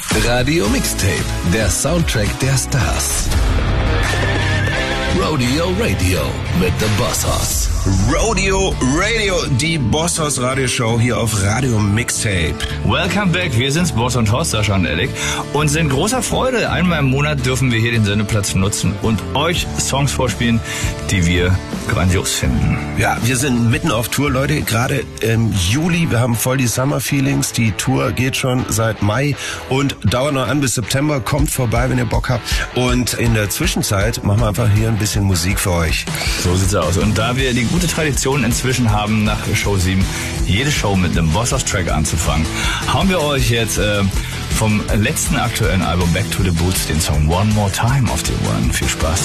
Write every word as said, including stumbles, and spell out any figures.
Radio Mixtape, der Soundtrack der Stars. Rodeo Radio mit The Boss Hoss. Rodeo Radio, die Boss Hoss Radioshow hier auf Radio Mixtape. Welcome back, wir sind's, Boss und Hoss, Sascha und Alec, und sind großer Freude. Einmal im Monat dürfen wir hier den Sendeplatz nutzen und euch Songs vorspielen, die wir grandios finden. Ja, wir sind mitten auf Tour, Leute, gerade im Juli. Wir haben voll die Summer Feelings. Die Tour geht schon seit Mai und dauert noch an bis September. Kommt vorbei, wenn ihr Bock habt. Und in der Zwischenzeit machen wir einfach hier ein bisschen Musik für euch. So sieht's aus. Und da wir die gute Tradition inzwischen haben, nach Show sieben jede Show mit einem Boss Hoss Track anzufangen, haben wir euch jetzt äh, vom letzten aktuellen Album Back to the Boots den Song One More Time auf die Ohren. Viel Spaß.